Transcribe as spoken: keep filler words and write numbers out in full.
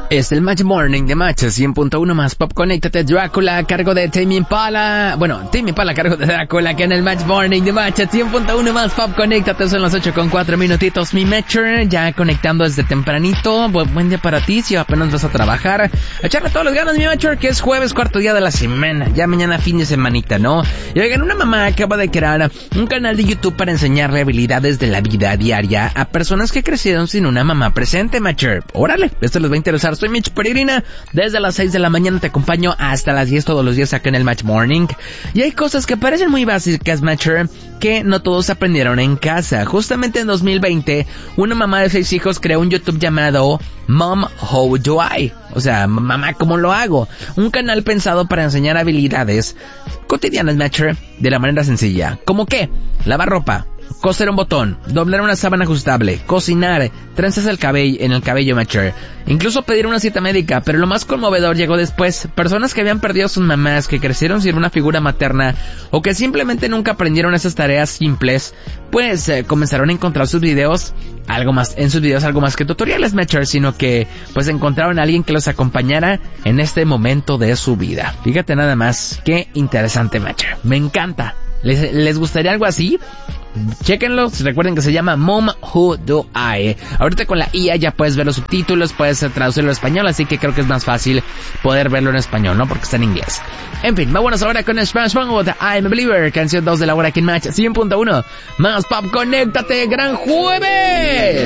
Es el Match Morning de Match cien punto uno más Pop. Conéctate, Drácula a cargo de Tame Impala. Bueno, Tame Impala a cargo de Drácula, que en el Match Morning de Match cien punto uno más Pop. Conéctate, son las ocho con cuatro minutitos. Mi Matcher ya conectando desde tempranito. Bu- buen día para ti, si apenas vas a trabajar. A echarle todas las ganas, mi Matcher, que es jueves, cuarto día de la semana. Ya mañana fin de semanita, ¿no? Y oigan, una mamá acaba de crear un canal de YouTube para enseñarle habilidades de la vida diaria a personas que crecieron sin una mamá presente, Matcher. Órale, esto les va a interesar. Soy Mitch Peregrina, desde las seis de la mañana te acompaño hasta las diez todos los días acá en el Match Morning. Y hay cosas que parecen muy básicas, Matcher, que no todos aprendieron en casa. Justamente en dos mil veinte, una mamá de seis hijos creó un YouTube llamado Mom, How Do I? O sea, mamá, ¿cómo lo hago? Un canal pensado para enseñar habilidades cotidianas, Matcher, de la manera sencilla. ¿Cómo qué? Lavar ropa, coser un botón, doblar una sábana ajustable, cocinar, trenzas el cabello, en el cabello, Matcher, incluso pedir una cita médica. Pero lo más conmovedor llegó después. Personas que habían perdido a sus mamás, que crecieron sin una figura materna, o que simplemente nunca aprendieron esas tareas simples, pues eh, comenzaron a encontrar sus videos, algo más, en sus videos algo más que tutoriales, Matcher, sino que pues encontraron a alguien que los acompañara en este momento de su vida. Fíjate nada más, qué interesante, Matcher. Me encanta. ¿Les, les gustaría algo así? Chéquenlo, recuerden que se llama Mom Who Do I. Ahorita con la I A ya puedes ver los subtítulos, puedes traducirlo al español, así que creo que es más fácil poder verlo en español, ¿no? Porque está en inglés. En fin, vámonos ahora con Smash Mouth, I'm a Believer, canción dos de la hora aquí en Match cien punto uno más Pop. Conéctate, gran jueves.